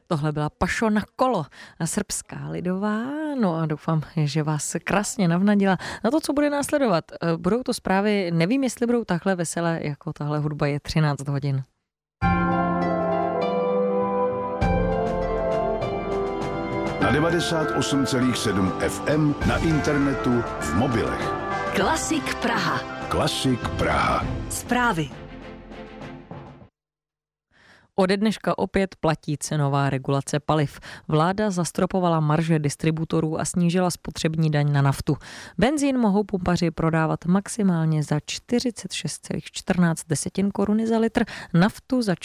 Tohle byla Pašo na kolo, srbská lidová, no a doufám, že vás krásně navnadila na to, co bude následovat. Budou to zprávy, nevím, jestli budou takhle veselé, jako tahle hudba je 13 hodin. Na 98,7 FM, na internetu, v mobilech. Klasik Praha. Klasik Praha. Zprávy. Ode dneška opět platí cenová regulace paliv. Vláda zastropovala marže distributorů a snížila spotřební daň na naftu. Benzín mohou pumpaři prodávat maximálně za 46,14 koruny za litr, naftu za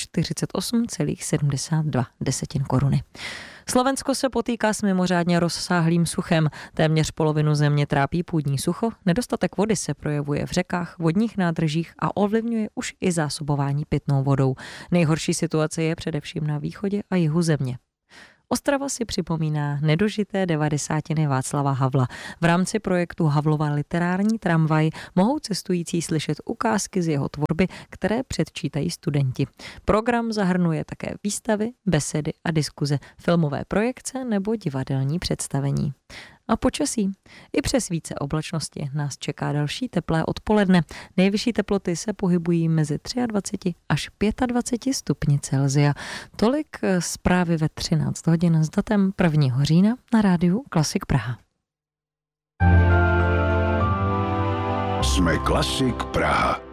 48,72 koruny. Slovensko se potýká s mimořádně rozsáhlým suchem. Téměř polovinu země trápí půdní sucho, nedostatek vody se projevuje v řekách, vodních nádržích a ovlivňuje už i zásobování pitnou vodou. Nejhorší situace je především na východě a jihu země. Ostrava si připomíná nedožité 90. Václava Havla. V rámci projektu Havlova literární tramvaj mohou cestující slyšet ukázky z jeho tvorby, které předčítají studenti. Program zahrnuje také výstavy, besedy a diskuze, filmové projekce nebo divadelní představení. A počasí. I přes více oblačnosti nás čeká další teplé odpoledne. Nejvyšší teploty se pohybují mezi 23 až 25 stupni Celsia. Tolik zprávy ve 13 hodin s datem 1. října na rádiu Klasik Praha. Jsme Klasik Praha.